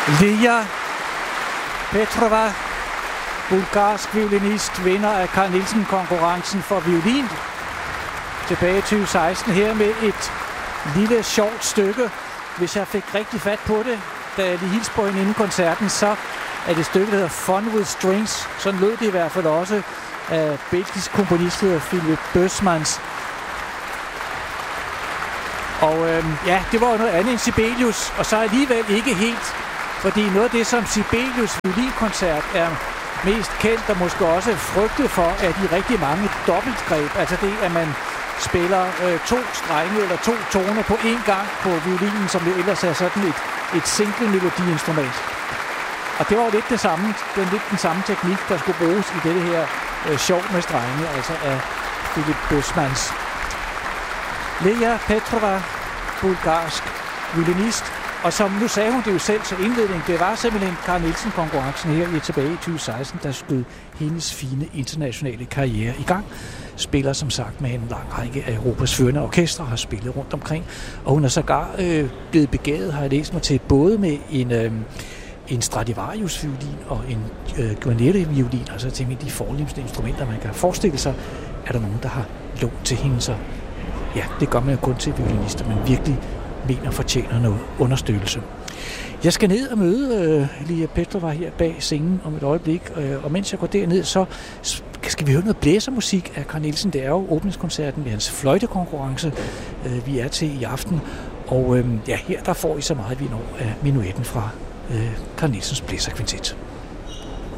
Lea Petrova, bulgarsk violinist, vinder af Carl Nielsen-konkurrencen for violin tilbage i 2016 her med et lille sjovt stykke. Hvis jeg fik rigtig fat på det, da jeg lige hilste på hende inden koncerten, så er det stykke, der hedder Fun with Strings. Sådan lød det i hvert fald også af belgisk komponist Philip Bösmans. Og det var jo noget andet end Sibelius, og så alligevel ikke helt, fordi noget af det, som Sibelius violinkoncert er mest kendt og måske også frygtet for, er de rigtig mange dobbeltgreb. Altså det, at man spiller 2 strenge eller 2 toner på én gang på violinen, som det ellers er sådan et single melodiinstrument. Og det var jo lidt det samme, den samme teknik, der skulle bruges i dette her sjov med strenge, altså af Philip Bösmans. Lea Petrova, bulgarsk violinist, og som nu sagde hun det jo selv til indledning, det var simpelthen Carl Nielsen-konkurrencen her tilbage i 2016, der skød hendes fine internationale karriere i gang. Spiller som sagt med en lang række af Europas førende orkestre, har spillet rundt omkring, og hun er sågar blevet begavet, har jeg læst mig til, både med en Stradivarius-violin og en Guarneri-violin, altså til de fornemste instrumenter, man kan forestille sig, er der nogen, der har lånt til hende, så ja, det gør man jo kun til violinister, men virkelig mener fortjener noget understøttelse. Jeg skal ned og møde Lea Petrova her bag scenen om et øjeblik, og mens jeg går derned, så skal vi høre noget blæsermusik af Carl Nielsen. Det er jo åbningskoncerten med hans fløjtekonkurrence, vi er til i aften. Og her der får I så meget, vi når af minuetten fra Carl Nielsens blæserkvintet.